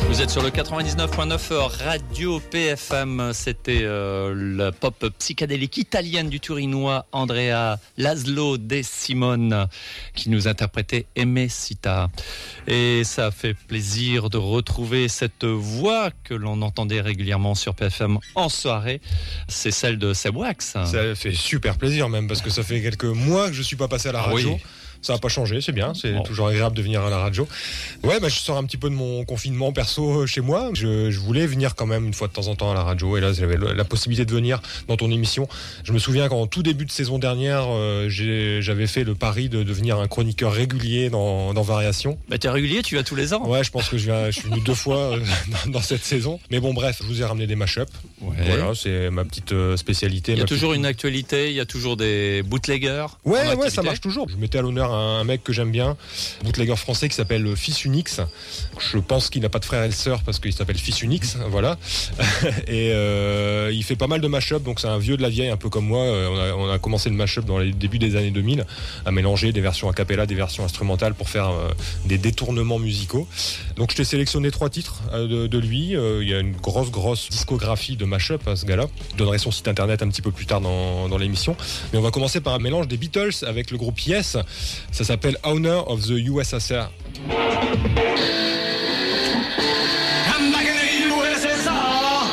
Vous êtes sur le 99.9 Radio PFM. C'était la pop psychédélique italienne du Turinois Andrea Laszlo De Simone qui nous interprétait Aimé Sita. Et ça fait plaisir de retrouver cette voix que l'on entendait régulièrement sur PFM en soirée. C'est celle de Seb Wax. Ça fait super plaisir même parce que ça fait quelques mois que je suis pas passé à la radio. Oui. Ça n'a pas changé, c'est bien, c'est toujours agréable de venir à la radio. Ouais, je sors un petit peu de mon confinement perso chez moi. Je voulais venir quand même une fois de temps en temps à la radio et là j'avais la possibilité de venir dans ton émission. Je me souviens qu'en tout début de saison dernière, j'avais fait le pari de devenir un chroniqueur régulier dans Variation. Tu es régulier, tu vas tous les ans. Ouais, je pense que je suis venu 2 fois dans cette saison. Mais bon, bref, je vous ai ramené des mash-ups. Ouais. Voilà, c'est ma petite spécialité. Il y a toujours une actualité, il y a toujours des bootleggers. Ouais, ça marche toujours. Je mettais à l'honneur un mec que j'aime bien, bootlegger français qui s'appelle Fils Unix. Je pense qu'il n'a pas de frère et de sœur parce qu'il s'appelle Fils Unix, voilà. Et il fait pas mal de mash-up, donc c'est un vieux de la vieille, un peu comme moi. On a commencé le mash-up dans les débuts des années 2000, à mélanger des versions a cappella, des versions instrumentales pour faire des détournements musicaux. Donc je t'ai sélectionné 3 titres de lui. Il y a une grosse discographie de mash-up à ce gars-là. Je donnerai son site internet un petit peu plus tard dans l'émission. Mais on va commencer par un mélange des Beatles avec le groupe Yes. Ça s'appelle Honor of the USSR.